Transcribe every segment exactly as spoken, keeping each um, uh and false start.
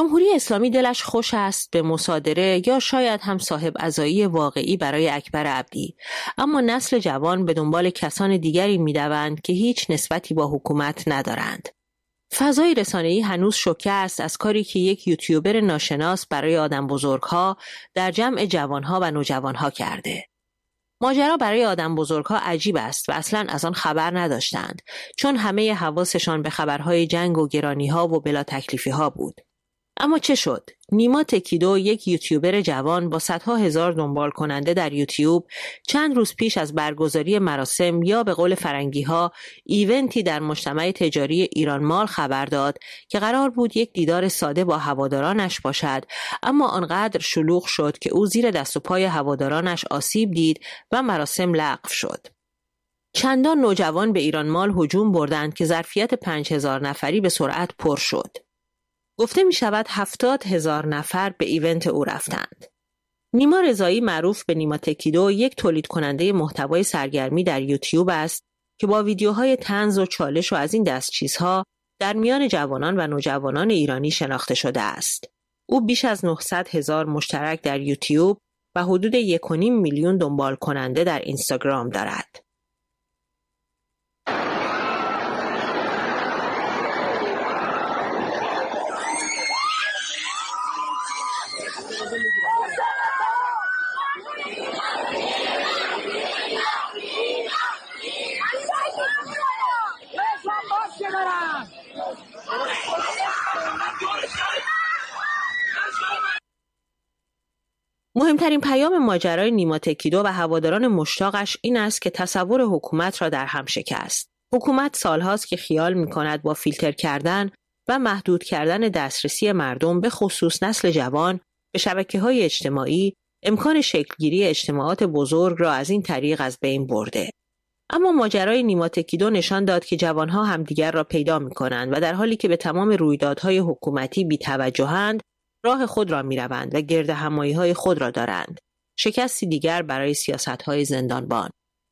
جمهوری اسلامی دلش خوش است به مصادره یا شاید هم صاحب عزایی واقعی برای اکبر عبدی، اما نسل جوان به دنبال کسان دیگری می‌دوند که هیچ نسبتی با حکومت ندارند. فضای رسانه‌ای هنوز شوکه است از کاری که یک یوتیوبر ناشناس برای آدم بزرگها در جمع جوانها و نوجوانها کرده. ماجرا برای آدم بزرگها عجیب است و اصلاً از آن خبر نداشتند، چون همه حواسشان به خبرهای جنگ و گرانی‌ها و بلا تکلیفی‌ها بود. اما چه شد؟ نیما تکیدو، یک یوتیوبر جوان با صدها هزار دنبال کننده در یوتیوب، چند روز پیش از برگزاری مراسم یا به قول فرنگی‌ها ایونتی در مجتمع تجاری ایران مال خبر داد که قرار بود یک دیدار ساده با هوادارانش باشد، اما آنقدر شلوغ شد که او زیر دست و پای هوادارانش آسیب دید و مراسم لغو شد. چندان نوجوان به ایران مال هجوم بردند که ظرفیت پنج هزار نفری به سرعت پر شد. گفته می شود هفتاد هزار نفر به ایونت او رفتند. نیما رضایی، معروف به نیما تکیدو، یک تولید کننده محتوای سرگرمی در یوتیوب است که با ویدیوهای طنز و چالش و از این دست چیزها در میان جوانان و نوجوانان ایرانی شناخته شده است. او بیش از نهصد هزار مشترک در یوتیوب و حدود یک و نیم میلیون دنبال کننده در اینستاگرام دارد. مهمترین پیام ماجرای نیما تکیدو و هواداران مشتاقش این است که تصور حکومت را در هم شکست. حکومت سالهاست که خیال می‌کند با فیلتر کردن و محدود کردن دسترسی مردم، به خصوص نسل جوان، به شبکه‌های اجتماعی، امکان شکلگیری اجتماعات بزرگ را از این طریق از بین برده. اما ماجرای نیما تکیدو نشان داد که جوانها همدیگر را پیدا می‌کنند و در حالی که به تمام رویدادهای حکومتی بی‌توجهند، راه خود را می‌روند و گرد همایی‌های خود را دارند. شکستی دیگر برای سیاست‌های زندانبان.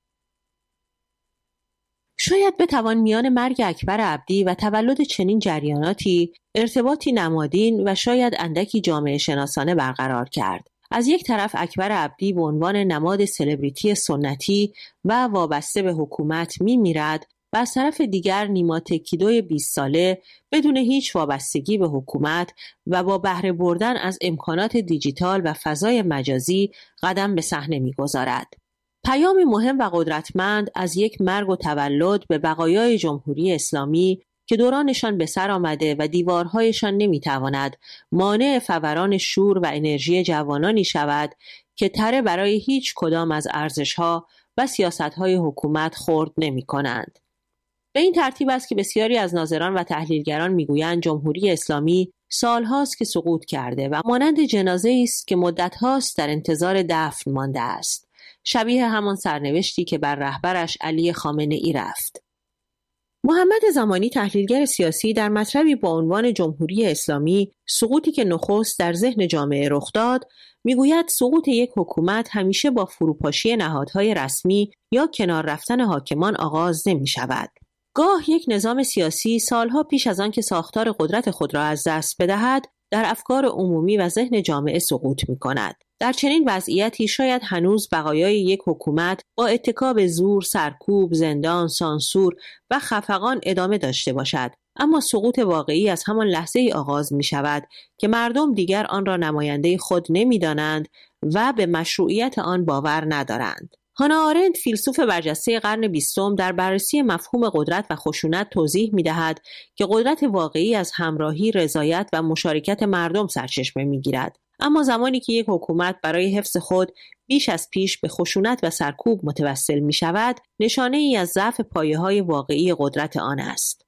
شاید بتوان میان مرگ اکبر عبدی و تولد چنین جریاناتی ارتباطی نمادین و شاید اندکی جامعه شناسانه برقرار کرد. از یک طرف اکبر عبدی به عنوان نماد سلبریتی سنتی و وابسته به حکومت می‌میرد و از طرف دیگر نیما تکیدوی بیست ساله بدون هیچ وابستگی به حکومت و با بهره بردن از امکانات دیجیتال و فضای مجازی قدم به صحنه می‌گذارد. پیامی مهم و قدرتمند از یک مرگ و تولد به بقایای جمهوری اسلامی که دورانشان به سر آمده و دیوارهایشان نمیتواند مانع فوران شور و انرژی جوانانی شود که تره برای هیچ کدام از ارزشها و سیاستهای حکومت خرد نمی کنند. به این ترتیب است که بسیاری از ناظران و تحلیلگران میگویند جمهوری اسلامی سالهاست که سقوط کرده و مانند جنازه‌ای است که مدت‌هاست در انتظار دفن مانده است، شبیه همان سرنوشتی که بر رهبرش علی خامنه‌ای رفت. محمد زمانی، تحلیلگر سیاسی، در مطلبی با عنوان جمهوری اسلامی، سقوطی که نخست در ذهن جامعه رخ داد، میگوید سقوط یک حکومت همیشه با فروپاشی نهادهای رسمی یا کنار رفتن حاکمان آغاز نمی شود. گاه یک نظام سیاسی سالها پیش از آن که ساختار قدرت خود را از دست بدهد، در افکار عمومی و ذهن جامعه سقوط می کند. در چنین وضعیتی شاید هنوز بقایای یک حکومت با اتکا به زور، سرکوب، زندان، سانسور و خفقان ادامه داشته باشد، اما سقوط واقعی از همان لحظه ای آغاز می شود که مردم دیگر آن را نماینده خود نمی دانند و به مشروعیت آن باور ندارند. هانا آرنت، فیلسوف برجسته قرن بیستم، در بررسی مفهوم قدرت و خشونت توضیح می دهد که قدرت واقعی از همراهی، رضایت و مشارکت مردم سرچشمه می گیرد. اما زمانی که یک حکومت برای حفظ خود بیش از پیش به خشونت و سرکوب متوسل می شود، نشانه ای از ضعف پایه‌های واقعی قدرت آن است.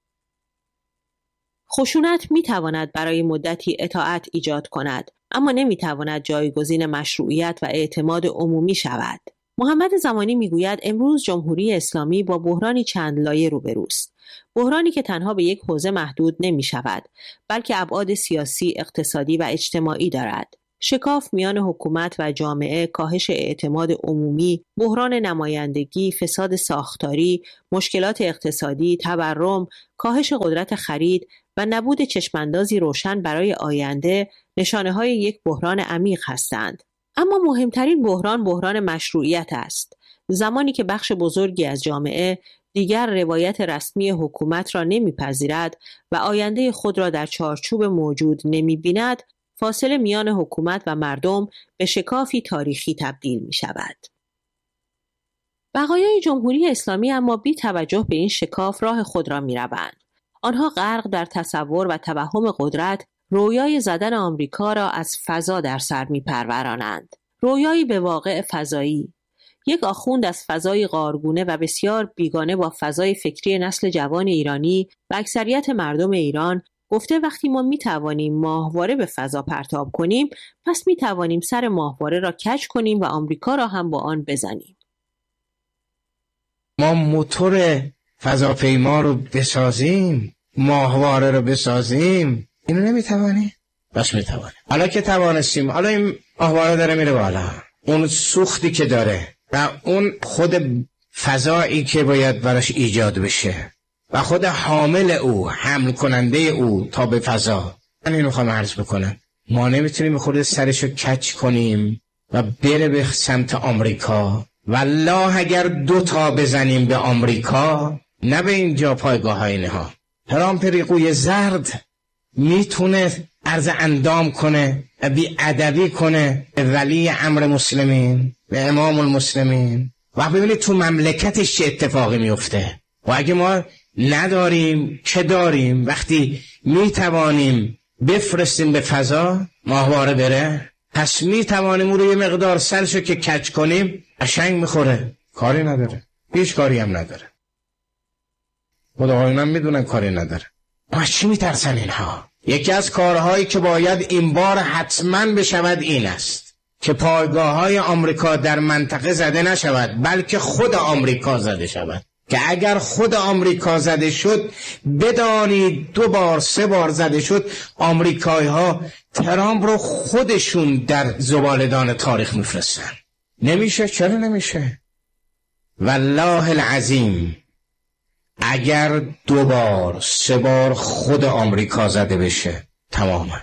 خشونت می تواند برای مدتی اطاعت ایجاد کند، اما نمی تواند جایگزین مشروعیت و اعتماد عمومی شود. محمد زمانی می گوید امروز جمهوری اسلامی با بحرانی چند لایه روبروست. بحرانی که تنها به یک حوزه محدود نمی شود، بلکه ابعاد سیاسی، اقتصادی و اجتماعی دارد. شکاف میان حکومت و جامعه، کاهش اعتماد عمومی، بحران نمایندگی، فساد ساختاری، مشکلات اقتصادی، تورم، کاهش قدرت خرید و نبود چشماندازی روشن برای آینده نشانه‌های یک بحران عمیق هستند. اما مهمترین بحران بحران مشروعیت است. زمانی که بخش بزرگی از جامعه دیگر روایت رسمی حکومت را نمیپذیرد و آینده خود را در چارچوب موجود نمی‌بیند، فاصله میان حکومت و مردم به شکافی تاریخی تبدیل می شود. بقایای جمهوری اسلامی اما بی توجه به این شکاف راه خود را می روند. آنها غرق در تصور و توهم قدرت، رویای زدن آمریکا را از فضا در سر می پرورانند. رویایی به واقع فضایی. یک آخوند از فضای غارگونه و بسیار بیگانه با فضای فکری نسل جوان ایرانی و اکثریت مردم ایران گفته وقتی ما می توانیم ماهواره به فضا پرتاب کنیم، پس می توانیم سر ماهواره را کج کنیم و آمریکا را هم با آن بزنیم. ما موتور فضاپیما رو بسازیم، ماهواره رو بسازیم، اینو نمی توانیم؟ بس می توانیم. حالا که توانستیم، حالا این ماهواره داره میره بالا، اون سوختی که داره و اون خود فضایی که باید براش ایجاد بشه و خود حامل او، حمل کننده او تا به فضا. من اینو خواهم عرض بکنم، ما نمیتونیم خود سرشو کج کنیم و بره به سمت آمریکا. والله اگر دو تا بزنیم به آمریکا، نه به اینجا پایگاه های اینها، ترامپ ریقوی زرد میتونه عرض اندام کنه، بی ادبی کنه به ولی امر مسلمین، به امام المسلمین، و ببینید تو مملکتش چه اتفاقی میفته. و اگه ما نداریم چه داریم؟ وقتی میتوانیم بفرستیم به فضا ماهواره بره، پس میتوانیم اون رو یه مقدار سرشو که کج کنیم قشنگ میخوره، کاری نداره، هیچ کاری هم نداره. خداوند هم میدونن کاری نداره. ما چی میترسن اینها؟ یکی از کارهایی که باید این بار حتما بشود این است که پایگاه های آمریکا در منطقه زده نشود، بلکه خود آمریکا زده شود. که اگر خود آمریکا زده شد، بدانید دو بار سه بار زده شد، آمریکایی ها ترامپ رو خودشون در زباله‌دان تاریخ میفرستن. نمیشه. چرا نمیشه؟ والله العظیم اگر دو بار سه بار خود آمریکا زده بشه تمامه.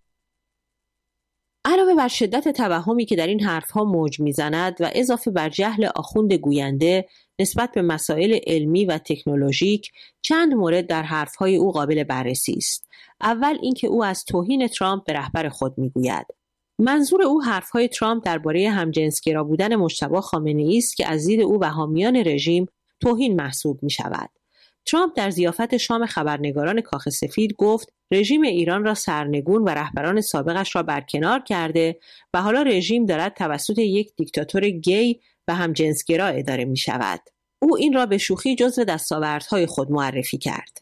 علاوه بر شدت توهمی که در این حرفها موج میزند و اضافه بر جهل آخوند گوینده نسبت به مسائل علمی و تکنولوژیک، چند مورد در حرفهای او قابل بررسی است. اول اینکه او از توهین ترامپ به رهبر خود میگوید. منظور او حرفهای ترامپ درباره همجنسگرا بودن مجتبی خامنه‌ای است که از دید او و حامیان رژیم توهین محسوب می شود. ترامپ در ضیافت شام خبرنگاران کاخ سفید گفت رژیم ایران را سرنگون و رهبران سابقش را برکنار کرده و حالا رژیم دارد توسط یک دیکتاتور گی و همجنسگرا اداره می شود. او این را به شوخی جزو دستاوردهای خود معرفی کرد.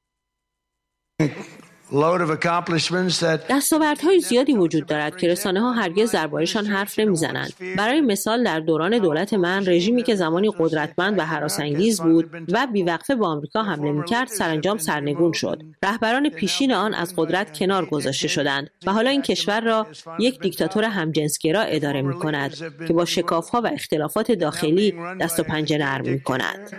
دستاوردهای زیادی وجود دارد که رسانه‌ها هرگز درباره‌شان حرف نمی‌زنند. برای مثال در دوران دولت من، رژیمی که زمانی قدرتمند و هراس‌انگیز بود و بی‌وقفه به آمریکا حمله می‌کرد، سرانجام سرنگون شد. رهبران پیشین آن از قدرت کنار گذاشته شدند و حالا این کشور را یک دیکتاتور همجنسگرا اداره می‌کند که با شکاف‌ها و اختلافات داخلی دست و پنجه نرم می‌کند.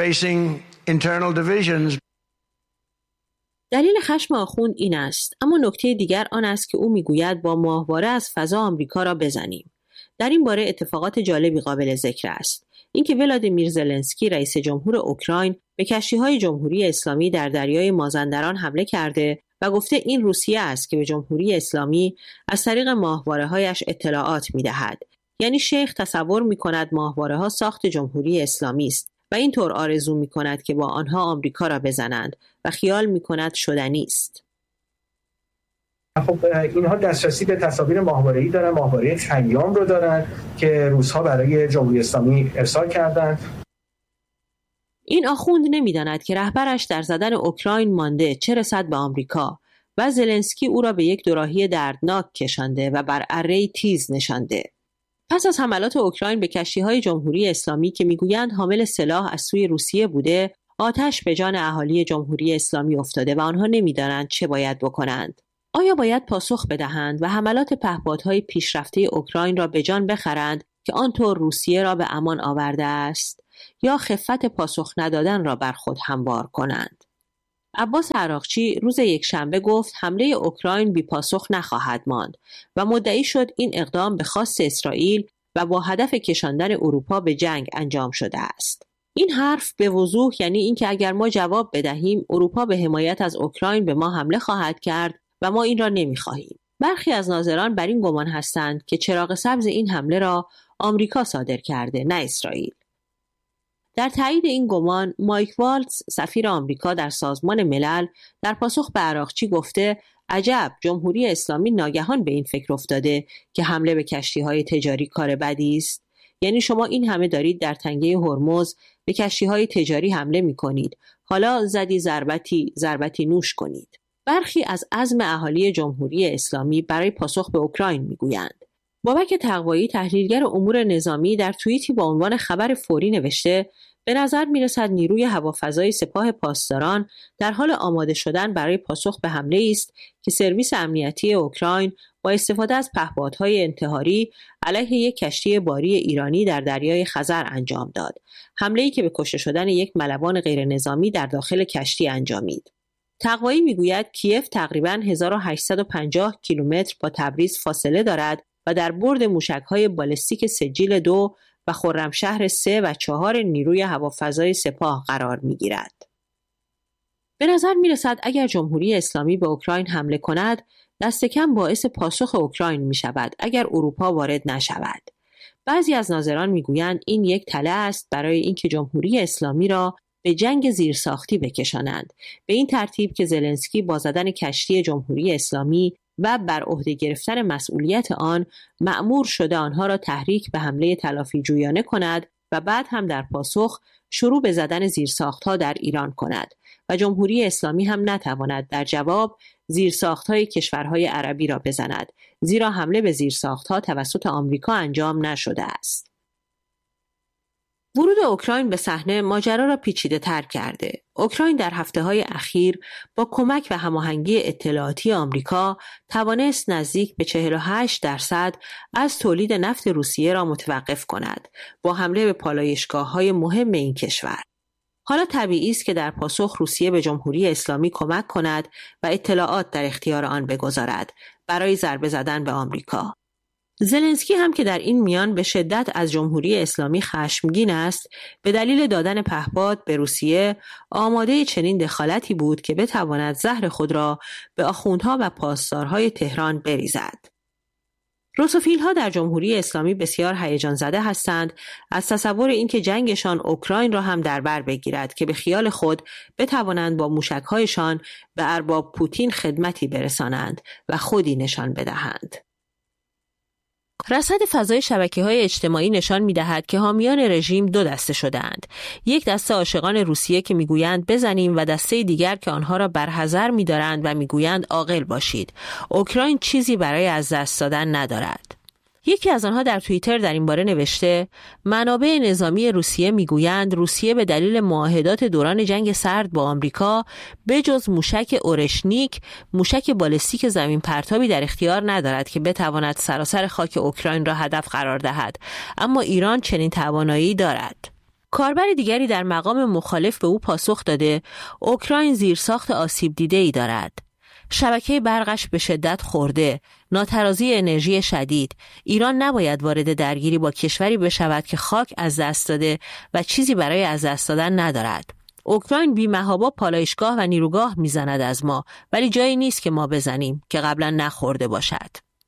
دلیل خشم آخوند این است، اما نکته دیگر آن است که او میگوید با ماهواره از فضا آمریکا را بزنیم. در این باره اتفاقات جالبی قابل ذکر است. اینکه ولادیمیر زلنسکی رئیس جمهور اوکراین به کشتی‌های جمهوری اسلامی در دریای مازندران حمله کرده و گفته این روسیه است که به جمهوری اسلامی از طریق ماهواره‌هایش اطلاعات می‌دهد. یعنی شیخ تصور می‌کند ماهواره‌ها ساخت جمهوری اسلامی است و اینطور آرزو می کند که با آنها آمریکا را بزنند و خیال می کند شدنی است. خب اینها دسترسی به تصاویر ماهواره‌ای دارن، ماهواره خیام رو دارن که روس‌ها برای جمهوری اسلامی ارسال کردند. این آخوند نمی‌داند که رهبرش در زدن اوکراین مانده، چه رسد به آمریکا، و زلنسکی او را به یک دوراهی دردناک کشانده و بر اره‌ای تیز نشانده. پس از حملات اوکراین به کشتی‌های جمهوری اسلامی که میگویند حامل سلاح از سوی روسیه بوده، آتش به جان اهالی جمهوری اسلامی افتاده و آنها نمی‌دانند چه باید بکنند. آیا باید پاسخ بدهند و حملات پهپادهای پیشرفته اوکراین را به جان بخرند که آنطور روسیه را به امان آورده است، یا خفت پاسخ ندادن را بر خود هموار کنند؟ عباس عراقچی روز یکشنبه گفت حمله اوکراین بی پاسخ نخواهد ماند و مدعی شد این اقدام به خواست اسرائیل و با هدف کشاندن اروپا به جنگ انجام شده است. این حرف به وضوح یعنی اینکه اگر ما جواب بدهیم اروپا به حمایت از اوکراین به ما حمله خواهد کرد و ما این را نمی‌خواهیم. برخی از ناظران بر این گمان هستند که چراغ سبز این حمله را آمریکا صادر کرده، نه اسرائیل. در تایید این گمان، مایک والتز سفیر آمریکا در سازمان ملل در پاسخ به عراقچی گفته عجب، جمهوری اسلامی ناگهان به این فکر افتاده که حمله به کشتی‌های تجاری کار بدی است. یعنی شما این همه دارید در تنگه هرمز به کشتی‌های تجاری حمله می‌کنید. حالا زدی ضربتی ضربتی نوش کنید. برخی از عزم اهالی جمهوری اسلامی برای پاسخ به اوکراین می‌گویند. بابک تقوایی تحلیلگر امور نظامی در توییتی با عنوان خبر فوری نوشته به نظر می‌رسد نیروی هوافضای سپاه پاسداران در حال آماده شدن برای پاسخ به حمله است که سرویس امنیتی اوکراین با استفاده از پهپادهای انتحاری علیه یک کشتی باری ایرانی در دریای خزر انجام داد. حمله‌ای که به کشته شدن یک ملوان غیر نظامی در داخل کشتی انجامید. تقوایی میگوید کیف تقریباً هزار و هشتصد و پنجاه کیلومتر با تبریز فاصله دارد و در برد موشک‌های بالستیک سجیل دو و خرمشهر سه و چهار نیروی هوافضای سپاه قرار می‌گیرد. به نظر می‌رسد اگر جمهوری اسلامی به اوکراین حمله کند، دست کم باعث پاسخ اوکراین می‌شود اگر اروپا وارد نشود. بعضی از ناظران می‌گویند این یک تله است برای اینکه جمهوری اسلامی را به جنگ زیرساختی بکشانند، به این ترتیب که زلنسکی با زدن کشتی جمهوری اسلامی و بر عهده گرفتن مسئولیت آن مأمور شده آنها را تحریک به حمله تلافی جویانه کند و بعد هم در پاسخ شروع به زدن زیرساختها در ایران کند و جمهوری اسلامی هم نتواند در جواب زیرساختهای کشورهای عربی را بزند، زیرا حمله به زیرساختها توسط آمریکا انجام نشده است. ورود اوکراین به صحنه ماجرا را پیچیده تر کرده. اوکراین در هفته‌های اخیر با کمک و هماهنگی اطلاعاتی آمریکا توانست نزدیک به چهل و هشت درصد از تولید نفت روسیه را متوقف کند با حمله به پالایشگاه‌های مهم این کشور. حالا طبیعی است که در پاسخ روسیه به جمهوری اسلامی کمک کند و اطلاعات در اختیار آن بگذارد برای ضربه زدن به آمریکا. زلنسکی هم که در این میان به شدت از جمهوری اسلامی خشمگین است، به دلیل دادن پهپاد به روسیه آماده چنین دخالتی بود که بتواند زهر خود را به آخوندها و پاسدارهای تهران بریزد. روسوفیل‌ها در جمهوری اسلامی بسیار هیجان زده هستند از تصور اینکه جنگشان اوکراین را هم در بر بگیرد که به خیال خود بتوانند با موشک‌هایشان به ارباب پوتین خدمتی برسانند و خودی نشان بدهند. رصد فضای شبکه‌های اجتماعی نشان می‌دهد که حامیان رژیم دو دسته شده‌اند. یک دسته عاشقان روسیه که می‌گویند بزنیم و دسته دیگر که آنها را برحذر می‌دارند و می‌گویند عاقل باشید. اوکراین چیزی برای از دست دادن ندارد. یکی از آنها در توییتر در این باره نوشته منابع نظامی روسیه میگویند روسیه به دلیل معاهدات دوران جنگ سرد با آمریکا به جز موشک اورشنیک، موشک بالستیک زمین پرتابی در اختیار ندارد که بتواند سراسر خاک اوکراین را هدف قرار دهد، اما ایران چنین توانایی دارد. کاربر دیگری در مقام مخالف به او پاسخ داده اوکراین زیرساخت آسیب دیده‌ای دارد. شبکه برقش به شدت خورده، ناترازی انرژی شدید. ایران نباید وارد درگیری با کشوری بشود که خاک از دست داده و چیزی برای از دست دادن ندارد. اوکراین بی محابا پالایشگاه و نیروگاه میزند از ما، ولی جایی نیست که ما بزنیم که قبلا نخورده باشد.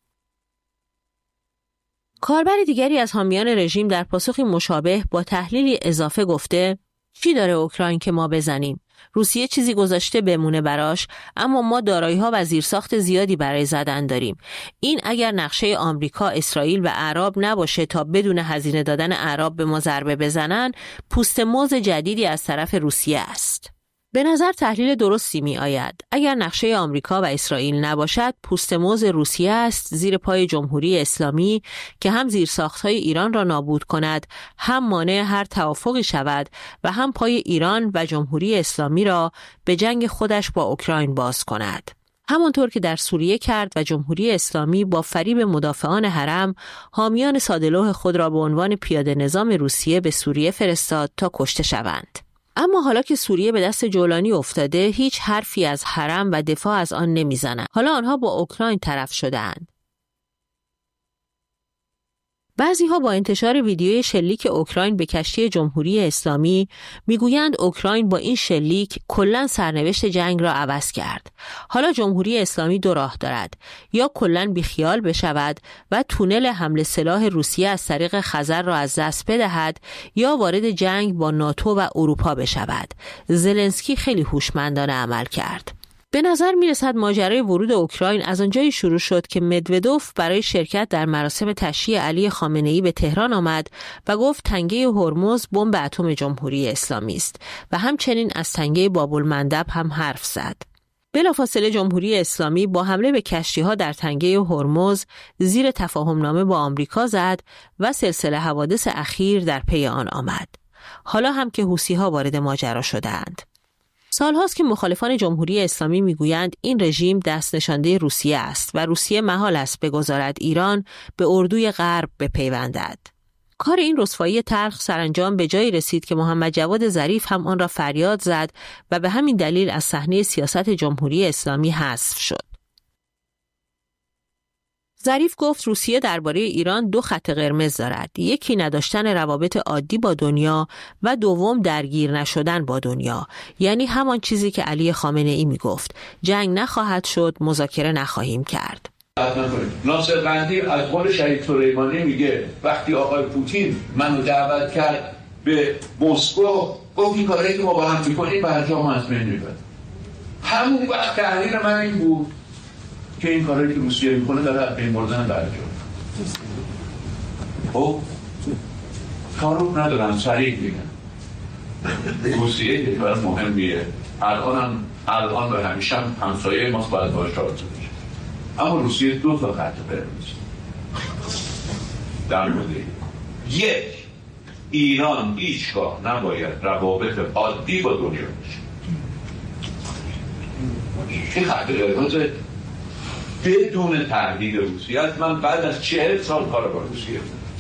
کاربر دیگری از حامیان رژیم در پاسخی مشابه با تحلیلی اضافه گفته چی داره اوکراین که ما بزنیم؟ روسیه چیزی گذاشته بمونه براش، اما ما دارایی‌ها و زیرساخت زیادی برای زدن داریم. این اگر نقشه آمریکا، اسرائیل و اعراب نباشه تا بدون هزینه دادن اعراب به ما ضربه بزنن، پوست موز جدیدی از طرف روسیه است. به نظر تحلیل درستی می آید. اگر نقشه آمریکا و اسرائیل نباشد، پوست موز روسیه است زیر پای جمهوری اسلامی که هم زیرساخت‌های ایران را نابود کند، هم مانع هر توافقی شود و هم پای ایران و جمهوری اسلامی را به جنگ خودش با اوکراین باز کند. همانطور که در سوریه کرد و جمهوری اسلامی با فریب مدافعان حرم حامیان ساده‌لوح خود را به عنوان پیاده نظام روسیه به سوریه فرستاد تا کشته شوند. اما حالا که سوریه به دست جولانی افتاده، هیچ حرفی از حرم و دفاع از آن نمیزنند. حالا آنها با اوکراین طرف شده‌اند. بعضی‌ها با انتشار ویدیوی شلیک اوکراین به کشتی جمهوری اسلامی میگویند اوکراین با این شلیک کلاً سرنوشت جنگ را عوض کرد. حالا جمهوری اسلامی دو راه دارد: یا کلاً بیخیال بشود و تونل حمل سلاح روسیه از طریق خزر را از دست بدهد، یا وارد جنگ با ناتو و اروپا بشود. زلنسکی خیلی هوشمندانه عمل کرد. به نظر می رسد ماجرای ورود اوکراین از آنجایی شروع شد که مدودوف برای شرکت در مراسم تشییع علی خامنه‌ای به تهران آمد و گفت تنگه هرمز بمب اتم جمهوری اسلامی است و همچنین از تنگه باب‌المندب هم حرف زد. بلافاصله جمهوری اسلامی با حمله به کشتی‌ها در تنگه هرمز زیر تفاهمنامه با آمریکا زد و سلسله حوادث اخیر در پی آن آمد. حالا هم که حوثی‌ها وارد ماجرا شدند. سالهاست که مخالفان جمهوری اسلامی میگویند این رژیم دست نشانده روسیه است و روسیه محال است بگذارد ایران به اردوی غرب بپیوندد. کار این رسوایی تلخ سرانجام به جایی رسید که محمد جواد ظریف هم آن را فریاد زد و به همین دلیل از صحنه سیاست جمهوری اسلامی حذف شد. ظریف گفت روسیه درباره ایران دو خط قرمز دارد: یکی نداشتن روابط عادی با دنیا و دوم درگیر نشدن با دنیا، یعنی همان چیزی که علی خامنه‌ای می گفت: جنگ نخواهد شد، مذاکره نخواهیم کرد. ناصر قندی از قول شهید سلیمانی میگه وقتی آقای پوتین منو دعوت کرد به مسکو، گفت این کاری که ما با هم میکنیم برجام از بین میبره. همون وقت تحلیل من این بود که این کاری که روسیه میکنه داره این بردن برجام. خب کارو ندارن، سریع دیگه روسیه که کار مهمیه، الان هم الان و همیشه هم همسایه ماست، باید باید شارت بشه. اما روسیه دو تا خط قرمز در مورد یک، ایران هیچگاه نباید روابط عادی با دنیا باشه. این خط قرمز بدون تهدید روسیه است. من بعد از چهل سال کار با روسیه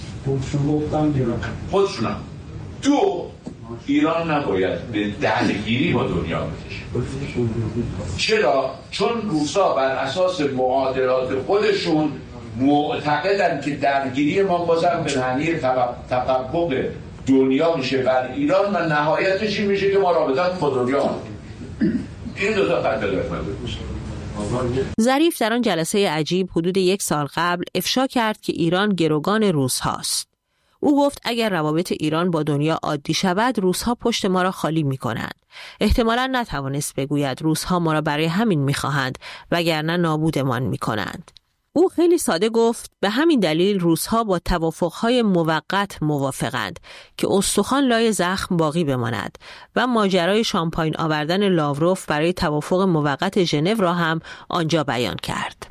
خودشونم. دو، ایران نباید به درگیری با دنیا بشه. چرا؟ چون روسا بر اساس معادلات خودشون معتقدن که درگیری ما بازم به معنی تطبق دنیا میشه بر ایران و نهایتش این میشه که ما رابطه با دنیا. این دو تا خط قرمز. ظریف در آن جلسه عجیب حدود یک سال قبل افشا کرد که ایران گروگان روس هاست. او گفت اگر روابط ایران با دنیا عادی شود، روس‌ها پشت ما را خالی می‌کنند. احتمالاً نتوانست بگوید روس‌ها ما را برای همین می‌خواهند وگرنه نابودمان می‌کنند. او خیلی ساده گفت به همین دلیل روس‌ها با توافق‌های موقت موافقند که استخوان لای زخم باقی بماند و ماجرای شامپاین آوردن لاوروف برای توافق موقت ژنو را هم آنجا بیان کرد.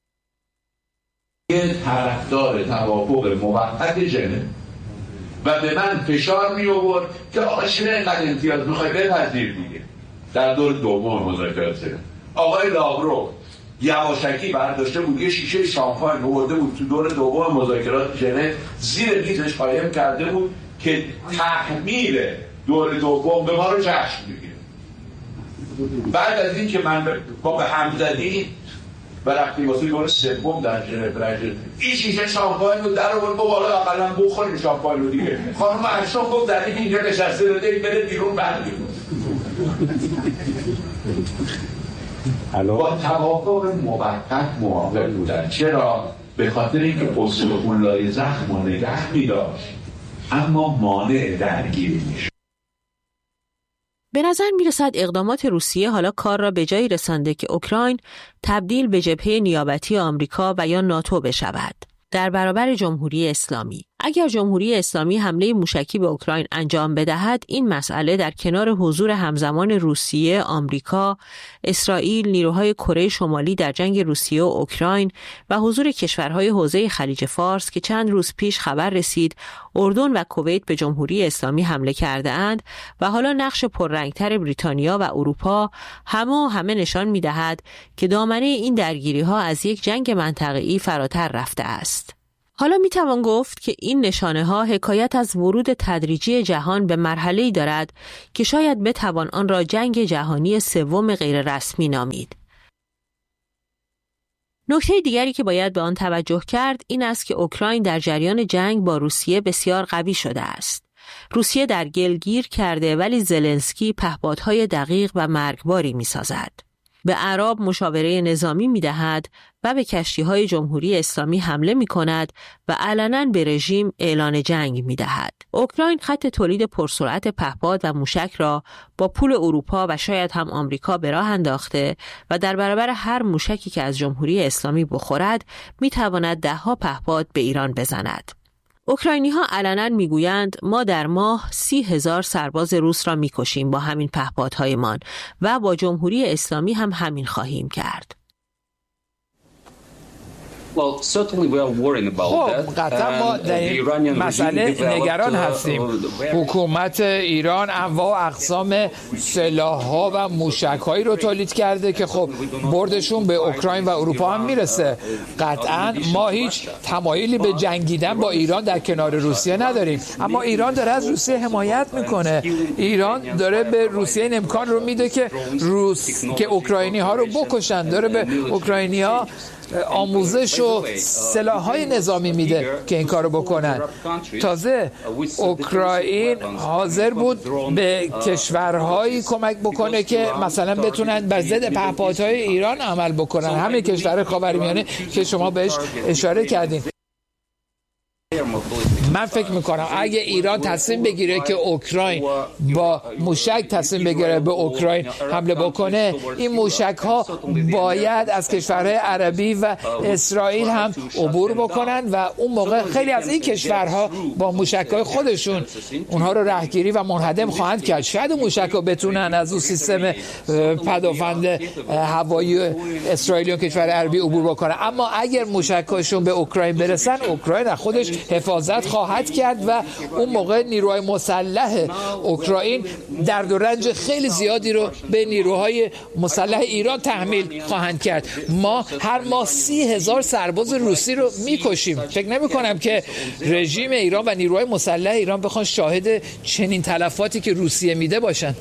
یه طرفدار توافق موقت ژنو و به من فشار می آورد که آقا چرا اینقدر امتیاز میخوای بپذیر دیگه. در دور دوم مذاکرات آقای لاوروف یواشکی برداشته بود یه شیشه شامپاین آورده بود تو دور دوم مذاکرات ژنو، زیر میزش قایم کرده بود که تحمیل دور دوم به ما رو جشن بگیره. بعد از این که من با به هم زدی و رفتیم واسه دور سوم در ژنو رفتیم، این شیشه شامپاین رو در آورد گفت حالا اقلا بخوریم شامپاین رو دیگه. خانم اشرف گفت در این اینجا نشسته رو دیگه بره بیرون برگردیم. با توافق موقت موافق بودن. چرا؟ به خاطر اینکه استخوان لای زخم رو نگه می‌داشت اما مانع درگیری می‌شد. به نظر می‌رسد اقدامات روسیه حالا کار را به جایی رسانده که اوکراین تبدیل به جبهه نیابتی آمریکا و یا ناتو بشود در برابر جمهوری اسلامی. اگر جمهوری اسلامی حمله موشکی به اوکراین انجام بدهد، این مسئله در کنار حضور همزمان روسیه، آمریکا، اسرائیل، نیروهای کره شمالی در جنگ روسیه و اوکراین و حضور کشورهای حوزه خلیج فارس که چند روز پیش خبر رسید اردن و کویت به جمهوری اسلامی حمله کرده اند و حالا نقش پررنگتر بریتانیا و اروپا همه و همه نشان می‌دهد که دامنه این درگیری‌ها از یک جنگ منطقه‌ای فراتر رفته است. حالا می توان گفت که این نشانه ها حکایت از ورود تدریجی جهان به مرحله‌ای دارد که شاید بتوان آن را جنگ جهانی سوم غیر رسمی نامید. نکته دیگری که باید به آن توجه کرد این است که اوکراین در جریان جنگ با روسیه بسیار قوی شده است. روسیه در گل گیر کرده ولی زلنسکی پهپادهای دقیق و مرگباری می سازد. به اعراب مشاوره نظامی می دهد و به کشتی‌های جمهوری اسلامی حمله می کند و علناً به رژیم اعلان جنگ می دهد. اوکراین خط تولید پرسرعت پهپاد و موشک را با پول اروپا و شاید هم آمریکا به راه انداخته و در برابر هر موشکی که از جمهوری اسلامی بخورد می تواند ده‌ها پهپاد به ایران بزند. اوکراینی ها علنا میگویند ما در ماه سی هزار سرباز روس را میکشیم با همین پهپادهایمان و با جمهوری اسلامی هم همین خواهیم کرد. خب قطعا ما در این مسئله نگران هستیم. حکومت ایران انواع و اقسام سلاح‌ها و موشک‌هایی رو تولید کرده که خب بردشون به اوکراین و اروپا هم میرسه. قطعا ما هیچ تمایلی به جنگیدن با ایران در کنار روسیه نداریم، اما ایران داره از روسیه حمایت میکنه. ایران داره به روسیه این امکان رو میده که روس که اوکراینی‌ها رو بکشن، داره به اوکراینی‌ها آموزش و سلاح‌های نظامی میده که این کارو بکنن. تازه اوکراین حاضر بود به کشورهایی کمک بکنه که مثلا بتونن بر ضد پهپادهای ایران عمل بکنن، همین کشور خاورمیانه که شما بهش اشاره کردین. من فکر میکنم اگه ایران تصمیم بگیره که اوکراین با موشک تصمیم بگیره به اوکراین حمله بکنه، این موشک ها باید از کشورهای عربی و اسرائیل هم عبور بکنن و اون موقع خیلی از این کشورها با موشک های خودشون اونها رو رهگیری و منهدم خواهند کرد. شاید موشک ها بتونن از اون سیستم پدافند هوایی اسرائیلی و کشور عربی عبور بکنن، اما اگر موشک هاشون به اوکراین برسن، اوکراین از خودش حفاظت خواهد کرد و اون موقع نیروهای مسلح اوکراین درد و رنج خیلی زیادی رو به نیروهای مسلح ایران تحمیل خواهند کرد. ما هر ماه سی هزار سرباز روسی رو میکشیم. فکر نمی کنم که رژیم ایران و نیروهای مسلح ایران بخوان شاهد چنین تلفاتی که روسیه میده باشن.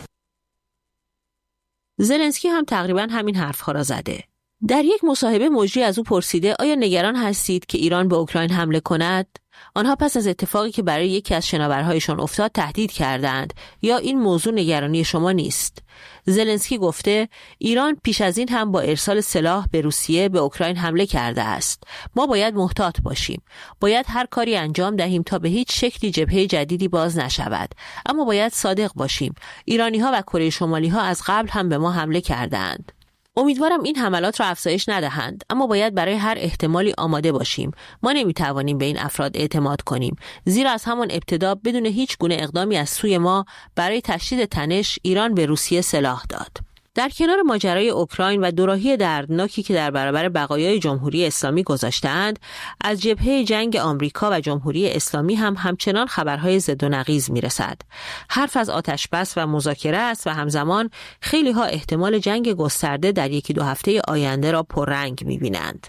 زلنسکی هم تقریبا همین حرفها را زده. در یک مصاحبه مجری از او پرسیده آیا نگران هستید که ایران به اوکراین حمله کند؟ آنها پس از اتفاقی که برای یکی از شناورهایشان افتاد تهدید کردند یا این موضوع نگرانی شما نیست؟ زلنسکی گفته ایران پیش از این هم با ارسال سلاح به روسیه به اوکراین حمله کرده است. ما باید محتاط باشیم. باید هر کاری انجام دهیم تا به هیچ شکلی جبهه جدیدی باز نشود. اما باید صادق باشیم. ایرانی‌ها و کره شمالی‌ها از قبل هم به ما حمله کردند. امیدوارم این حملات را افزایش ندهند، اما باید برای هر احتمالی آماده باشیم. ما نمیتوانیم به این افراد اعتماد کنیم، زیرا از همان ابتدا بدون هیچ گونه اقدامی از سوی ما برای تشدید تنش ایران به روسیه سلاح داد. در کنار ماجرای اوکراین و دوراهی دردناکی که در برابر بقایای جمهوری اسلامی گذاشته‌اند، از جبهه جنگ آمریکا و جمهوری اسلامی هم همچنان خبرهای ضد و نقیض میرسد. حرف از آتشبس و مذاکره است و همزمان خیلی ها احتمال جنگ گسترده در یکی دو هفته آینده را پررنگ می‌بینند.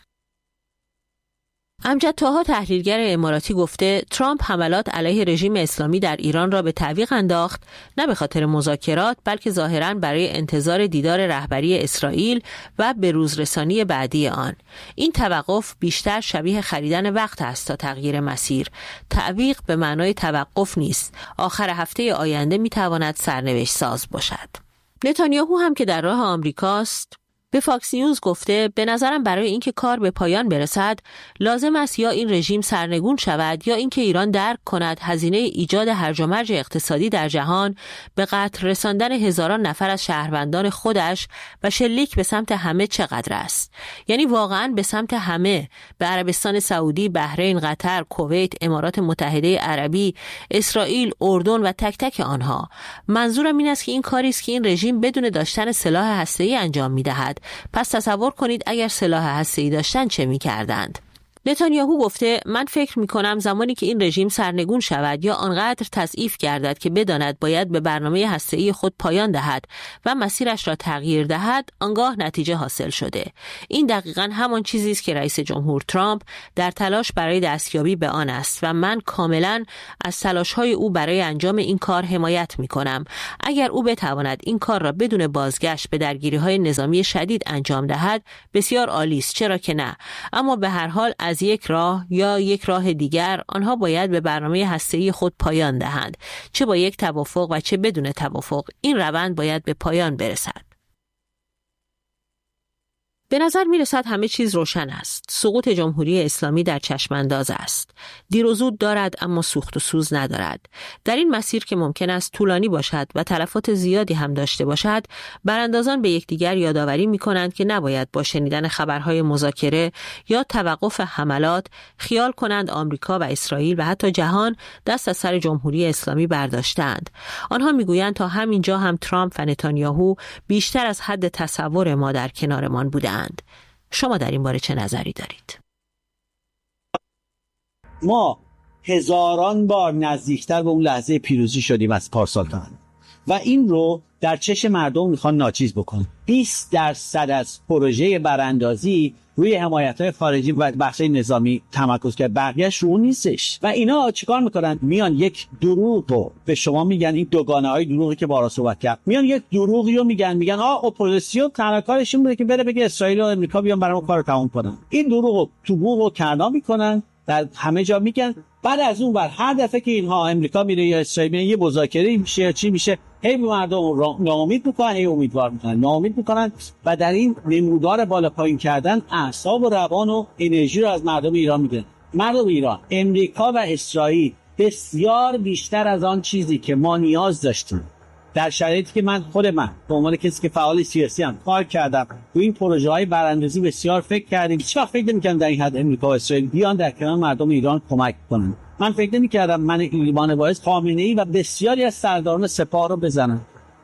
امجد طاها تحلیلگر اماراتی گفته ترامپ حملات علیه رژیم اسلامی در ایران را به تعویق انداخت، نه به خاطر مذاکرات بلکه ظاهراً برای انتظار دیدار رهبری اسرائیل و به روزرسانی بعدی آن. این توقف بیشتر شبیه خریدن وقت است تا تغییر مسیر. تعویق به معنای توقف نیست. آخر هفته آینده میتواند سرنوشت ساز باشد. نتانیاهو هم که در راه آمریکاست به فاکس نیوز گفته به نظرم برای اینکه کار به پایان برسد لازم است یا این رژیم سرنگون شود یا اینکه ایران درک کند هزینه ایجاد هرج و مرج اقتصادی در جهان به قتل رساندن هزاران نفر از شهروندان خودش و شلیک به سمت همه چقدر است. یعنی واقعاً به سمت همه، به عربستان سعودی، بحرین، قطر، کویت، امارات متحده عربی، اسرائیل، اردن و تک تک آنها. منظورم این است که این کاری است که این رژیم بدون داشتن سلاح هسته‌ای انجام می‌دهد. پس تصور کنید اگر سلاح هسته‌ای داشتن چه می‌کردند؟ نتانیاهو گفته من فکر می‌کنم زمانی که این رژیم سرنگون شود یا آنقدر تضعیف گردد که بداند باید به برنامه هسته‌ای خود پایان دهد و مسیرش را تغییر دهد، آنگاه نتیجه حاصل شده. این دقیقاً همان چیزی است که رئیس جمهور ترامپ در تلاش برای دستیابی به آن است و من کاملاً از تلاش‌های او برای انجام این کار حمایت می‌کنم. اگر او بتواند این کار را بدون بازگشت به درگیری‌های نظامی شدید انجام دهد، بسیار عالی است، چرا که نه؟ اما به هر حال از یک راه یا یک راه دیگر آنها باید به برنامه هسته‌ای خود پایان دهند، چه با یک توافق و چه بدون توافق. این روند باید به پایان برسد. به نظر می رسد همه چیز روشن است. سقوط جمهوری اسلامی در چشمانداز است. دیر و زود دارد اما سوخت و سوز ندارد. در این مسیر که ممکن است طولانی باشد و تلفات زیادی هم داشته باشد، براندازان به یکدیگر یادآوری می کنند که نباید با شنیدن خبرهای مذاکره یا توقف حملات خیال کنند آمریکا و اسرائیل و حتی جهان دست از سر جمهوری اسلامی برداشتند. آنها می گویند تا همینجا هم ترامپ و نتانیاهو بیشتر از حد تصور ما در کنارمان بودند. شما در این باره چه نظری دارید؟ ما هزاران بار نزدیکتر به اون لحظه پیروزی شدیم از پارسال تا و این رو در چشم مردم میخوان ناچیز بکنن. بیست درصد از پروژه براندازی روی حمایت‌های خارجی و بخش نظامی تمرکز کرد، بقیه‌اش رو نیستش. و اینا چیکار میکنن؟ میان یک دروغو به شما میگن، این دوگانه‌های دروغی که بارا صحبت کرد، میان یک دروغی رو میگن، میگن آ اپوزیسیون تنها کارش این بوده که بره بگه اسرائیل و آمریکا بیان برام کارو تموم کنن. این دروغو تو بوق و کرنا میکنن، در همه جا میگن. بعد از اون بر هر دفعه که اینها آمریکا میره یا اسرائیل میره یه مذاکره میشه، چی میشه، هی به مردم ناامید میکنن، هی امیدوار میکنن، ناامید میکنن و در این نمودار بالا پایین کردن اعصاب و روان و انرژی رو از مردم ایران میگیرن. مردم ایران، امریکا و اسرائیل بسیار بیشتر از آن چیزی که ما نیاز داشتیم در شرایطی که من خود من به عنوان کسی که فعال سیاسی ام کار کردم تو این پروژه های براندازی بسیار فکر کردیم. هیچ وقت فکر نمی‌کردم در این حد امریکا و اسرائیل بیان در کنار مردم ایران کمک کنن. من فکر نمی‌کردم من ایمان واعظ، خامنه‌ای و بسیاری از سرداران سپاه رو بزنن.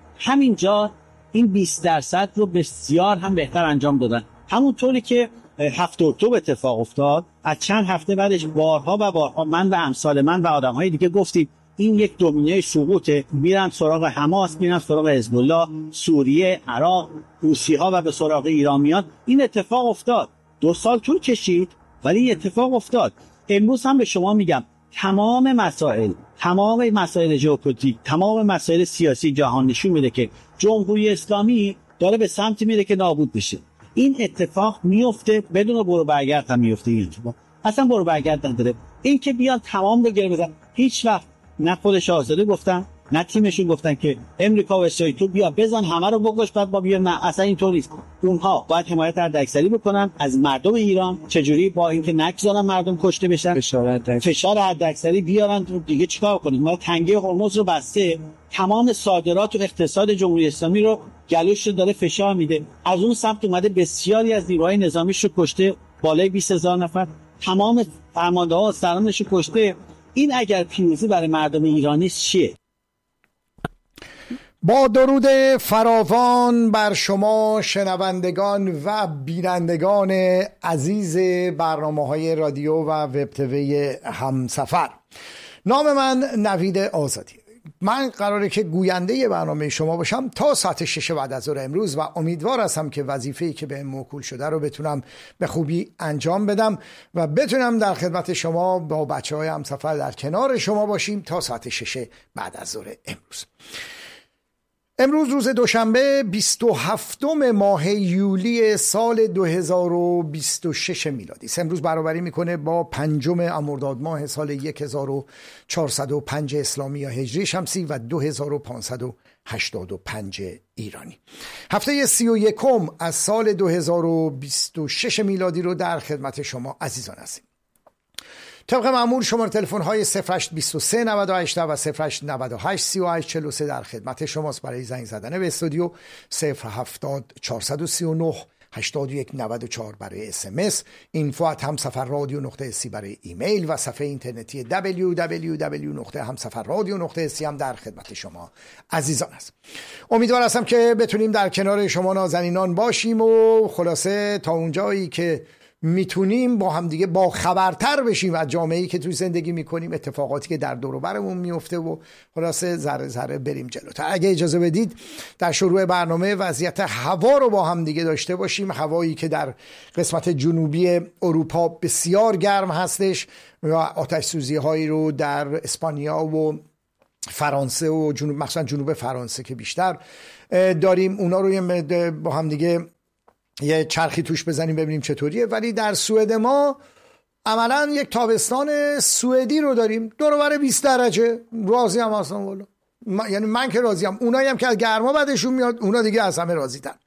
همینجا این بیست درصد رو بسیار هم بهتر انجام دادن. همونطوری که هفت اکتبر اتفاق افتاد، از چند هفته بعدش بارها و بارها من و امثال من و آدم‌های دیگه گفتیم این یک دومینه سقوطه، میرن سراغ حماس، میرن سراغ حزب الله، سوریه، عراق، حوثی‌ها و به سراغ ایران میاد. این اتفاق افتاد. دو سال طول کشید ولی اتفاق افتاد. امروز هم به شما میگم تمام مسائل، تمام مسائل ژئوپلیتیک، تمام مسائل سیاسی جهان نشون میده که جمهوری اسلامی داره به سمتی میره که نابود بشه. این اتفاق میفته بدون برو برگرد، هم میفته. این اتفاق اصلا برو برگرد نداره. این که بیان تمام رو گره بزنن، هیچ وقت نه خودش آزاده گفتن نه تیمشون گفتن که امریکا و اسرائیل تو بیا بزن همه رو بکش بعد با بیا. نه، اصلا اینطور نیست. اونها باید حمایت حداکثری بکنن از مردم ایران. چجوری؟ با اینکه نگذارن مردم کشته بشن، فشار حداکثری بیارن. دیگه چیکار کنیم؟ ما تنگه هرمز رو بسته، تمام صادرات و اقتصاد جمهوری اسلامی رو گلوش رو داره فشار میده. از اون سمت اومده بسیاری از نیروهای نظامیش رو کشته، بالای بیست هزار نفر، تمام فرمانده‌ها و سرانش رو کشته. این اگر پیروزی برای مردم ایرانی چیه؟ با درود فراوان بر شما شنوندگان و بینندگان عزیز برنامه‌های رادیو و وب تیوی همسفر. نام من نوید آزادی. من قراره که گوینده برنامه شما باشم تا ساعت شش بعد از ظهر امروز و امیدوار هستم که وظیفه‌ای که بهم موکول شده رو بتونم به خوبی انجام بدم و بتونم در خدمت شما با بچه‌های همسفر در کنار شما باشیم تا ساعت شش بعد از ظهر امروز. امروز روز دوشنبه بیست و هفتم ماه یولی سال دو هزار و بیست و شش میلادی است. امروز برابری میکنه با پنجم مرداد ماه سال هزار و چهارصد و پنج اسلامی یا هجری شمسی و دو هزار و پانصد و هشتاد و پنج ایرانی. هفته سی و یکم از سال دو هزار و بیست و شش میلادی رو در خدمت شما عزیزان هستیم. طبق معمول شماره تلفن های صفر هشت بیست و سه نود و هشت و صفر هشت نود و هشت سی و هشت چهل و سه در خدمت شماست برای زنگ زدن به استودیو. صفر هفتاد چهارصد و سی و نه هشتاد و یک نود و چهار برای اس ام اس، اینفو ات همسفر رادیو نقطه سی برای ایمیل و صفحه اینترنتی دبلیو دبلیو دبلیو نقطه همسفر رادیو نقطه سی هم در خدمت شما عزیزان است. امیدوار هستم که بتونیم در کنار شما نازنینان باشیم و خلاصه تا اونجایی که میتونیم با هم دیگه با خبرتر بشیم از جامعه‌ای که توی زندگی میکنیم، اتفاقاتی که در دور و برمون میفته و خلاصه ذره ذره بریم جلوتر. اگه اجازه بدید در شروع برنامه وضعیت هوا رو با هم دیگه داشته باشیم. هوایی که در قسمت جنوبی اروپا بسیار گرم هستش و آتش سوزی هایی رو در اسپانیا و فرانسه و جنوب مخصوصا جنوب فرانسه که بیشتر داریم، اونا رو با هم دیگه یه چرخی توش بزنیم ببینیم چطوریه. ولی در سوئد ما عملا یک تابستان سوئدی رو داریم، دور و بر بیست درجه. راضی هم هستم والا، یعنی من که راضی هم، اونایی هم که از گرما بعدشون میاد اونا دیگه از همه راضی تر.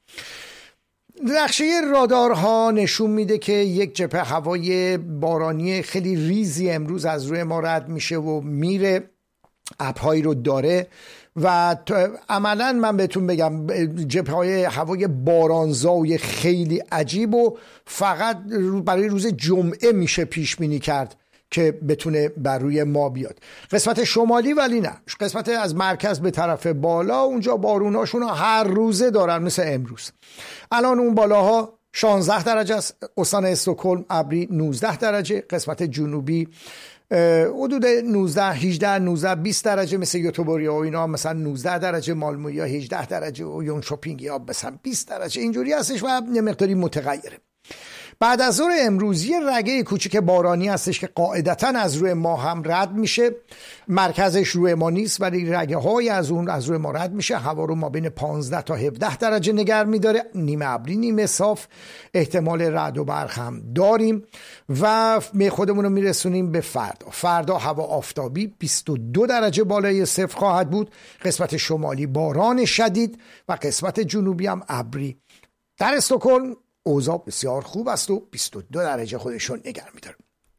نقشه رادارها نشون میده که یک جبهه هوای بارانی خیلی ریزی امروز از روی ما رد میشه و میره، ابرهایی رو داره و عملا من بهتون بگم جبهه‌های هوای بارانزای خیلی عجیب و فقط برای روز جمعه میشه پیش بینی کرد که بتونه بر روی ما بیاد. قسمت شمالی ولی نه، قسمت از مرکز به طرف بالا اونجا باروناشون هر روزه دارن مثل امروز. الان اون بالاها شانزده درجه است، استان استکهلم ابری نوزده درجه، قسمت جنوبی حدود نوزده هجده نوزده بیست درجه مثل یوتوبوری و اینا مثلا نوزده درجه، مالموی ها هجده درجه و یون شاپینگ ها مثلا بیست درجه اینجوری هستش و یه مقداری متغیره. بعد از ظهر امروز یه رگه کوچیک بارانی هستش که قاعدتاً از روی ما هم رد میشه، مرکزش روی ما نیست ولی رگه های از اون از روی ما رد میشه. هوا رو ما بین پانزده تا هفده درجه نگه میداره، نیمه ابری نیمه صاف، احتمال رعد و برق هم داریم و می خودمون رو میرسونیم به فردا. فردا هوا آفتابی بیست و دو درجه بالای صفر خواهد بود، قسمت شمالی باران شدید و قسمت جنوبی هم ابری. در استکهلم اوضاع بسیار خوب است و بیست و دو درجه خودشون نگه می‌داره.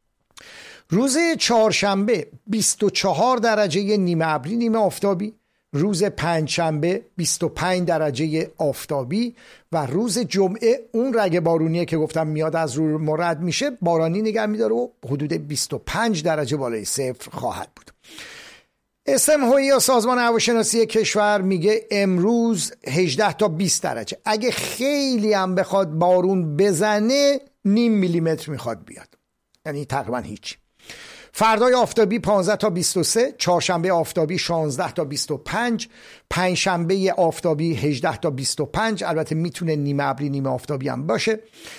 روز چهارشنبه بیست و چهار درجه نیمه ابری نیمه آفتابی، روز پنجشنبه بیست و پنج درجه آفتابی و روز جمعه اون رگ بارونیه که گفتم میاد از رو مرد میشه بارانی نگه می‌داره و حدود بیست و پنج درجه بالای صفر خواهد بود. استمهایی یا سازمان هواشناسی کشور میگه امروز هجده تا بیست درجه، اگه خیلی هم بخواد بارون بزنه نیم میلیمتر میخواد بیاد، یعنی تقریبا هیچ. فردای آفتابی پانزده تا بیست و سه، چهارشنبه آفتابی شانزده تا بیست و پنج، پنجشنبه آفتابی هجده تا بیست و پنج، البته میتونه نیمه ابری نیمه آفتابی هم باشه.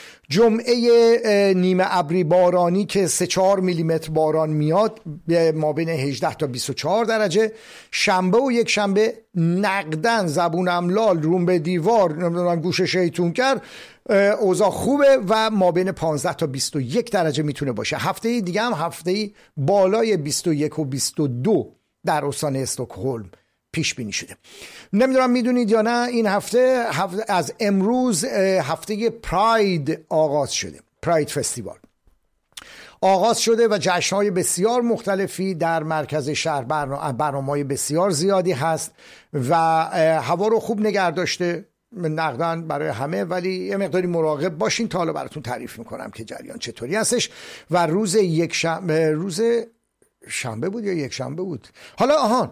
جمعه نیمه ابری بارانی که سه چهار میلیمتر باران میاد ما بین هجده تا بیست و چهار درجه. شنبه و یک شنبه نقدن زبون املال روم به دیوار نمیدونم گوش شیطون کرد، اوضاع خوبه و ما بین پانزده تا بیست و یک درجه میتونه باشه. هفته دیگه هم هفته بالای بیست و یک و بیست و دو در استان استکهلم پیش بینی شده. نمیدونم میدونید یا نه این هفته, هفته از امروز هفته پراید آغاز شده، پراید فستیوال آغاز شده و جشن‌های بسیار مختلفی در مرکز شهر، برنامه‌های بسیار زیادی هست و هوا رو خوب نگه داشته نقدن برای همه، ولی یه مقداری مراقب باشین تا حالا براتون تعریف میکنم که جریان چطوری هستش. و روز یک شنبه روز شنبه بود یا یک شنبه بود حالا آهان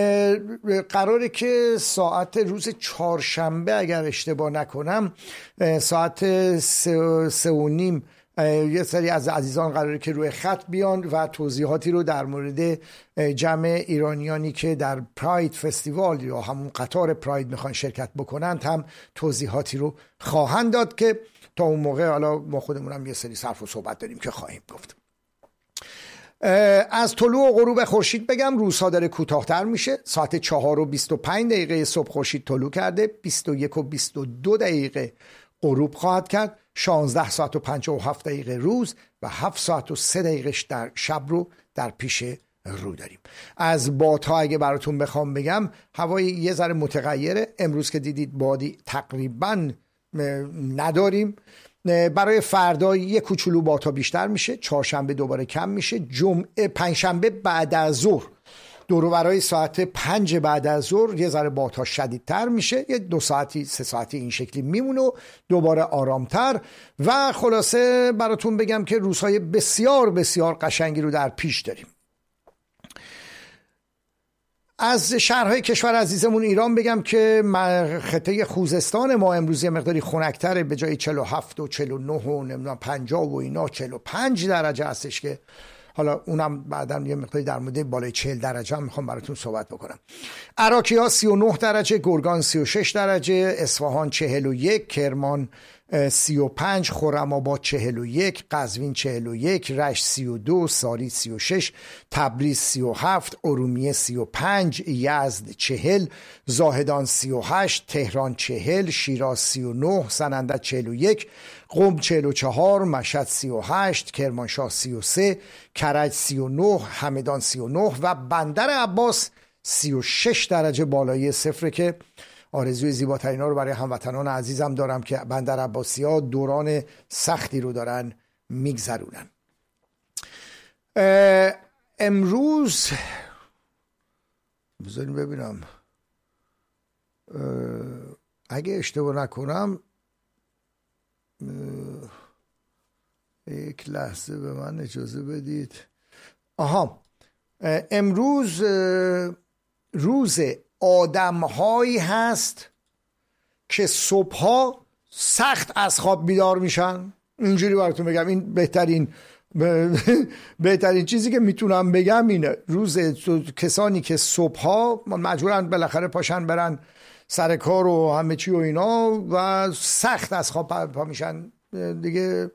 قراره که ساعت روز چهارشنبه اگر اشتباه نکنم ساعت سه, سه و نیم یه سری از عزیزان قراره که روی خط بیان و توضیحاتی رو در مورد جمع ایرانیانی که در پراید فستیوال یا همون قطار پراید میخوان شرکت بکنند هم توضیحاتی رو خواهند داد که تا اون موقع حالا ما خودمون هم یه سری صرف و صحبت داریم که خواهیم گفت. از طلوع و غروب خورشید بگم روزها داره کوتاه‌تر میشه. ساعت چهار و بیست و پنج دقیقه صبح خورشید طلوع کرده، بیست و یک و بیست و دو دقیقه غروب خواهد کرد. شانزده ساعت و پنجاه و هفت دقیقه روز و هفت ساعت و سه دقیقه در شب رو در پیش رو داریم. از بادها اگه براتون بخوام بگم، هوای یه ذره متغیره. امروز که دیدید بادی تقریبا نداریم. برای فردا یه کوچولو بادها بیشتر میشه، چهارشنبه دوباره کم میشه، جمعه پنجشنبه بعد از ظهر دور و برای ساعت پنج بعد از ظهر یه ذره بادها شدیدتر میشه، یه دو ساعتی سه ساعتی این شکلی میمونه و دوباره آرامتر. و خلاصه براتون بگم که روزهای بسیار بسیار قشنگی رو در پیش داریم. از شهرهای کشور عزیزمون ایران بگم که خطه خوزستان ما امروز یه مقداری خنک‌تره، به جای چهل و هفت و چهل و نه و نمیدونم پنجاه و اینا چهل و پنج درجه هستش که حالا اونم بعداً یه مقداری در مورد بالای چهل درجه هم میخوام براتون صحبت بکنم. عراقی‌ها سی و نه درجه، گرگان سی و شش درجه، اصفهان چهل و یک، کرمان سی و پنج، خرم‌آباد چهل و یک، قزوین چهل و یک، رشت سی و دو، ساری سی و شش، تبریز سی و هفت، ارومیه سی و پنج، یزد چهل، زاهدان سی و هشت، تهران چهل، شیراز سی و نه، سننده چهل و یک، قم چهل و چهار، مشهد سی و هشت، کرمانشاه سی و سه، کرج سی و نه، همدان سی و نه و بندر عباس سی و شش درجه بالای صفر که آرزوی زیباترین ها رو برای هموطنان عزیزم دارم که بندر عباسی ها دوران سختی رو دارن میگذرونن. امروز بذاریم ببینم، اگه اشتباه نکنم یک لحظه به من اجازه بدید. آها، امروز روز آدم‌هایی هست که صبحها سخت از خواب بیدار میشن. اینجوری براتون بگم، این بهترین بهترین چیزی که میتونم بگم اینه. روز کسانی که صبحها مجبورن بالاخره پاشن برن سر کار و همه چی و اینا و سخت از خواب پا میشن دیگه.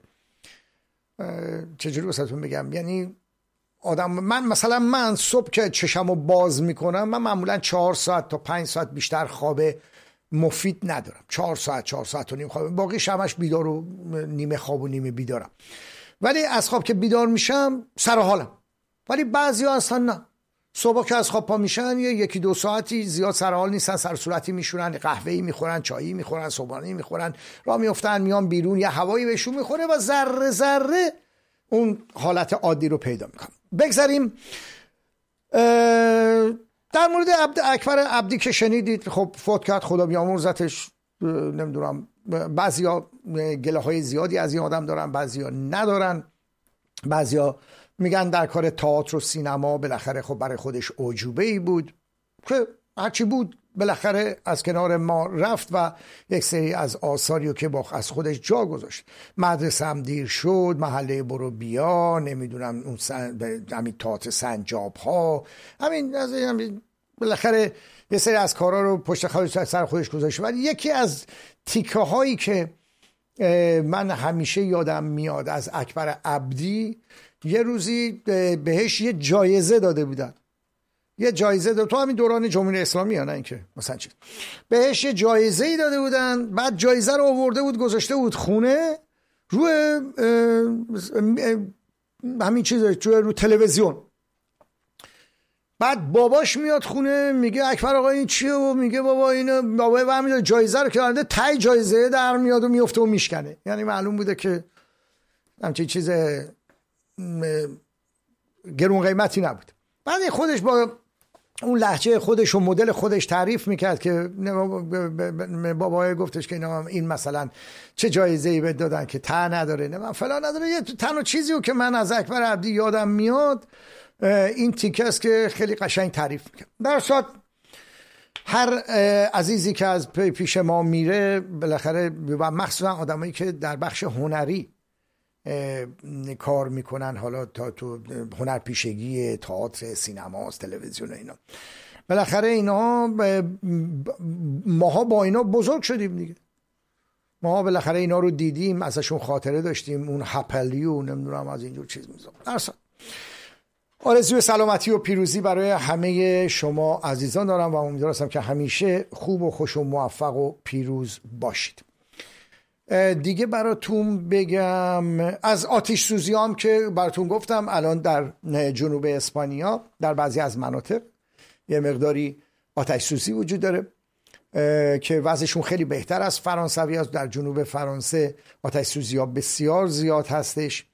چجوری واسهتون بگم، یعنی آدم، من مثلا من صبح که چشمو باز میکنم من معمولا چهار ساعت تا پنج ساعت بیشتر خواب مفید ندارم. چهار ساعت چهار ساعت و نیم خواب، باقی شبش بیدار و نیمه خواب و نیمه بیدارم. ولی از خواب که بیدار میشم سر حالم. ولی بعضیا اصلا نه، صبح که از خواب پا میشن یه یکی دو ساعتی زیاد سر حال نیستن، سر صورتی میشورن، قهوه‌ای میخورن، چایی میخورن، صبحانه میخورن، راه میافتن میان بیرون، یه هوایی بهشون میخوره و ذره ذره اون حالت عادی رو پیدا میکنن. بگذاریم در مورد عبد اکبر عبدی که شنیدید، خب فوت کرد، خدا بیامرزتش. نمیدونم، بعضیا گله های زیادی از این آدم دارن، بعضیا ندارن. بعضیا میگن در کار تئاتر و سینما بالاخره خب برای خودش اعجوبه ای بود که هرچی بود بالاخره از کنار ما رفت و یک سری از آثاری رو که با از خودش جا گذاشت. مدرسه هم دیر شد، محله برو بیا، نمیدونم اون سن... همین تئاتر سنجاب ها، همین از همین بالاخره یه سری از کارا رو پشت خودش سر خودش گذاشت. ولی یکی از تیکه هایی که من همیشه یادم میاد از اکبر عبدی، یه روزی بهش یه جایزه داده بودن. یه جایزه داده تو همین دوران جمهوری اسلامی، ها نه اینکه مثلا چیز، بهش یه جایزه ای داده بودن. بعد جایزه رو آورده بود گذاشته بود خونه روی همین چیز رو, رو تلویزیون. بعد باباش میاد خونه میگه اکبر آقا این چیه؟ و میگه بابا اینو بابا برمیاد جایزه رو که داده، تای جایزه در میاد و میفته و میشکنه. یعنی معلوم بوده که همچین چیز گرون قیمتی نبود. بعد خودش با اون لهجه خودش و مدل خودش تعریف میکرد که بابای گفتش که این مثلا چه جایزه ای بهت دادن که ته نداره، نه من فلان نداره. یه تنها چیزی رو که من از اکبر عبدی یادم میاد این تیکه است که خیلی قشنگ تعریف میکرد. در صورت هر عزیزی که از پیش ما میره بالاخره، و مخصوصا آدمایی که در بخش هنری کار میکنن، حالا تا تو هنرپیشگی، تئاتر، سینما، تلویزیون اینا، بالاخره اینا ماها با اینا بزرگ شدیم دیگه. ماها بالاخره اینا رو دیدیم، ازشون خاطره داشتیم، اون هپلی و نمیدونم از اینجور چیز میذارم. درسته آرزوی سلامتی و پیروزی برای همه شما عزیزان دارم و امیدوار هستم که همیشه خوب و خوش و موفق و پیروز باشید. دیگه براتون بگم از آتش سوزی هم که براتون گفتم الان در جنوب اسپانیا در بعضی از مناطق یه مقداری آتش سوزی وجود داره که وضعشون خیلی بهتر از فرانسوی است. در جنوب فرانسه آتش سوزی ها بسیار زیاد هستش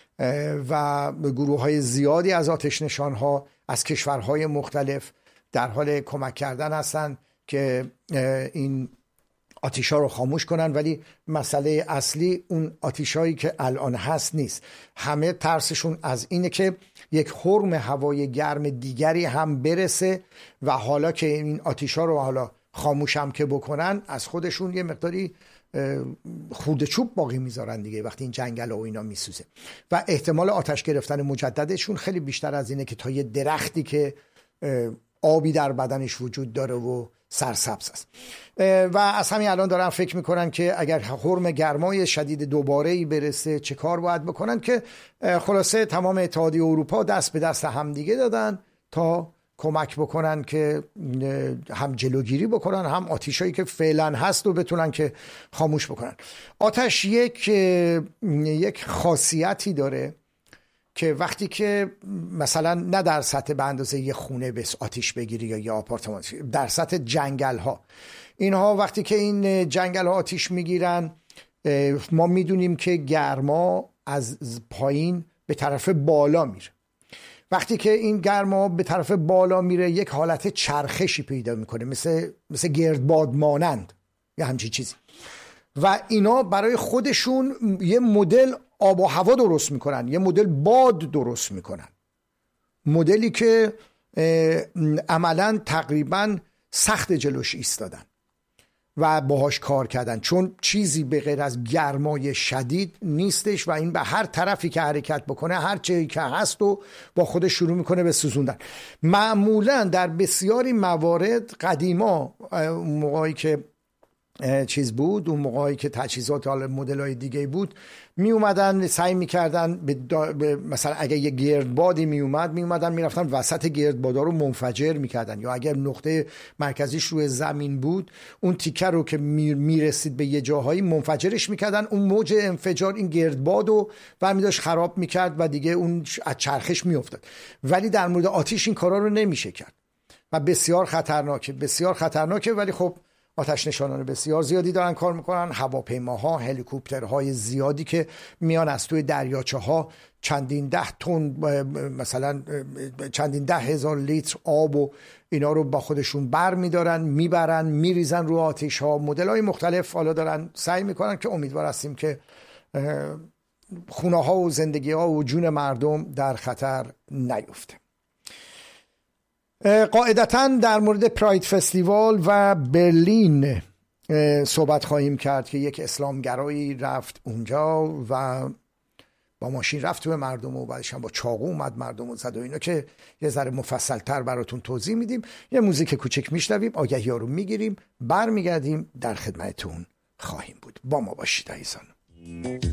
و گروه های زیادی از آتش نشان ها از کشورهای مختلف در حال کمک کردن هستن که این آتش ها رو خاموش کنن، ولی مسئله اصلی اون آتش هایی که الان هست نیست. همه ترسشون از اینه که یک حرم هوای گرم دیگری هم برسه و حالا که این آتش ها رو حالا خاموش هم که بکنن از خودشون یه مقداری خورده چوب باقی میذارن دیگه وقتی این جنگل و اینا میسوزه و احتمال آتش گرفتن مجددشون خیلی بیشتر از اینه که تا یه درختی که آبی در بدنش وجود داره و سرسبز است. و از همین الان دارن فکر میکنن که اگر حرم گرمای شدید دوباره ای برسه چه کار باید بکنن، که خلاصه تمام اتحادیه اروپا دست به دست هم دیگه دادن تا کمک بکنن که هم جلوگیری بکنن هم آتشایی که فعلا هست رو بتونن که خاموش بکنن. آتش یک یک خاصیتی داره که وقتی که مثلا نه در سطح به اندازه یه خونه به آتش بگیری یا یه آپارتمان، در سطح جنگل ها، اینها وقتی که این جنگل ها آتش میگیرن ما میدونیم که گرما از پایین به طرف بالا میره. وقتی که این گرما به طرف بالا میره یک حالت چرخشی پیدا میکنه، مثل مثل گردباد مانند یا همچین چیزی، و اینا برای خودشون یه مدل آب و هوا درست میکنن، یه مدل باد درست میکنن، مدلی که عملا تقریبا سخت جلوش ایستادن و باهاش کار کردن، چون چیزی به غیر از گرمای شدید نیستش و این به هر طرفی که حرکت بکنه هر چیزی که هست و با خودش شروع میکنه به سوزوندن. معمولا در بسیاری موارد قدیما اون موقعی که چیز بود، اون موقعی که تجهیزات مدل‌های دیگه بود، می اومدن سعی میکردن به, دا... به مثلا اگه یه گردبادی می اومد می اومدن میرفتن وسط گردبادا رو منفجر میکردن، یا اگر نقطه مرکزیش روی زمین بود اون تیکه رو که میرسید به یه جاهایی منفجرش میکردن، اون موج انفجار این گردباد رو برمی داشت خراب میکرد و دیگه اون از چرخش میافتاد. ولی در مورد آتش این کارا رو نمیشه کرد و بسیار خطرناکه، بسیار خطرناکه. ولی خب آتش نشانان بسیار زیادی دارن کار میکنن، هواپیماها، هلیکوپترهای زیادی که میان از توی دریاچه ها چندین ده تن مثلا چندین ده هزار لیتر آب و اینا رو با خودشون بر میدارن میبرن میریزن رو آتش ها. مدل های مختلف حالا دارن سعی میکنن که امیدوار هستیم که خونه ها و زندگی ها و جون مردم در خطر نیفته. قاعدتاً در مورد پراید فستیوال و برلین صحبت خواهیم کرد که یک اسلامگرایی رفت اونجا و با ماشین رفت تو مردم و بعدش هم با چاقو اومد مردم و زد و اینا، که یه ذره مفصل تر براتون توضیح میدیم. یه موزیک کوچک میشنویم، آگهی ها رو میگیریم، برمیگردیم در خدمتتون خواهیم بود. با ما باشید عزیزان.